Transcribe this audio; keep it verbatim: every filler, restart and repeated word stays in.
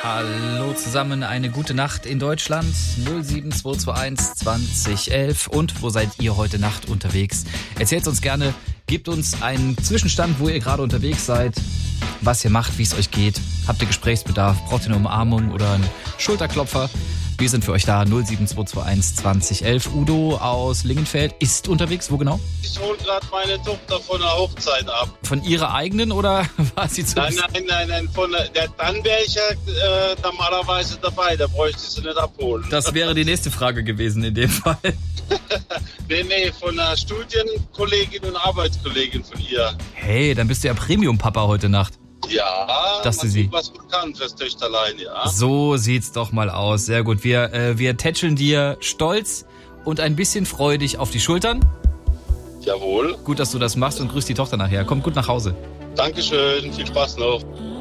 Hallo zusammen, eine gute Nacht in Deutschland. null sieben zwei zwei eins zwanzig elf. Und wo seid ihr heute Nacht unterwegs? Erzählt uns gerne, gebt uns einen Zwischenstand, wo ihr gerade unterwegs seid, was ihr macht, wie es euch geht. Habt ihr Gesprächsbedarf? Braucht ihr eine Umarmung oder einen Schulterklopfer? Wir sind für euch da, null sieben zwei zwei eins zwanzig elf. Udo aus Lingenfeld ist unterwegs, wo genau? Ich hole gerade meine Tochter von der Hochzeit ab. Von ihrer eigenen oder war sie zu... Nein, nein, nein, nein, von der, der, dann wäre ich ja äh, normalerweise dabei, da bräuchte ich sie nicht abholen. Das wäre die nächste Frage gewesen in dem Fall. nee, nee, von einer Studienkollegin und Arbeitskollegin von ihr. Hey, dann bist du ja Premium-Papa heute Nacht. Ja, dass du man sie tut, was man kann fürs Töchterlein, ja. So sieht's doch mal aus. Sehr gut. Wir, äh, wir tätscheln dir stolz und ein bisschen freudig auf die Schultern. Jawohl. Gut, dass du das machst und grüß die Tochter nachher. Kommt gut nach Hause. Dankeschön, viel Spaß noch.